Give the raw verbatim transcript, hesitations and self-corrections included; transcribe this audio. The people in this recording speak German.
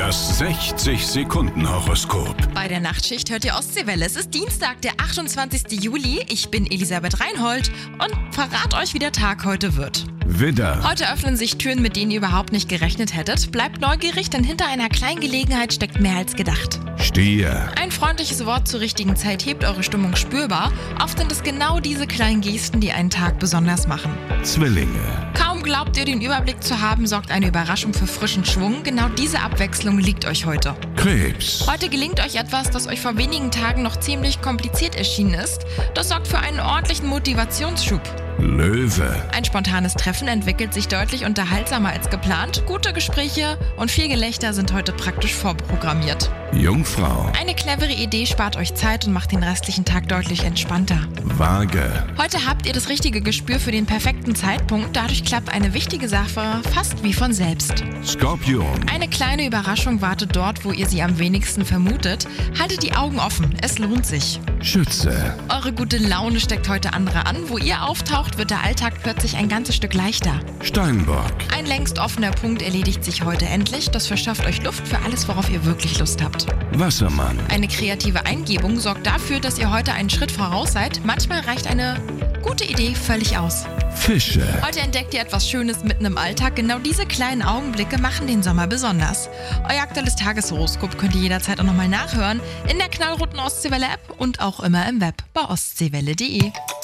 Das sechzig-Sekunden-Horoskop. Bei der Nachtschicht hört ihr Ostseewelle. Es ist Dienstag, der achtundzwanzigsten Juli. Ich bin Elisabeth Reinhold und verrat euch, wie der Tag heute wird. Widder, Heute öffnen sich Türen, mit denen ihr überhaupt nicht gerechnet hättet. Bleibt neugierig, denn hinter einer kleinen Gelegenheit steckt mehr als gedacht. Stier, Ein freundliches Wort zur richtigen Zeit hebt eure Stimmung spürbar. Oft sind es genau diese kleinen Gesten, die einen Tag besonders machen. Zwillinge, Kaum glaubt ihr, den Überblick zu haben, sorgt eine Überraschung für frischen Schwung. Genau diese Abwechslung liegt euch heute. Krebs, Heute gelingt euch etwas, das euch vor wenigen Tagen noch ziemlich kompliziert erschienen ist. Das sorgt für einen ordentlichen Motivationsschub. Löwe, Ein spontanes Treffen entwickelt sich deutlich unterhaltsamer als geplant. Gute Gespräche und viel Gelächter sind heute praktisch vorprogrammiert. Jungfrau, Eine clevere Idee spart euch Zeit und macht den restlichen Tag deutlich entspannter. Waage, Heute habt ihr das richtige Gespür für den perfekten Zeitpunkt. Dadurch klappt eine wichtige Sache fast wie von selbst. Skorpion, Eine kleine Überraschung wartet dort, wo ihr sie am wenigsten vermutet. Haltet die Augen offen, es lohnt sich. Schütze, Eure gute Laune steckt heute andere an. Wo ihr auftaucht, wird der Alltag plötzlich ein ganzes Stück leichter. Steinbock, Ein längst offener Punkt erledigt sich heute endlich. Das verschafft euch Luft für alles, worauf ihr wirklich Lust habt. Wassermann, Eine kreative Eingebung sorgt dafür, dass ihr heute einen Schritt voraus seid. Manchmal reicht eine gute Idee völlig aus. Fische, Heute entdeckt ihr etwas Schönes mitten im Alltag. Genau diese kleinen Augenblicke machen den Sommer besonders. Euer aktuelles Tageshoroskop könnt ihr jederzeit auch nochmal nachhören in der knallroten Ostseewelle-App und auch immer im Web bei ostseewelle punkt de.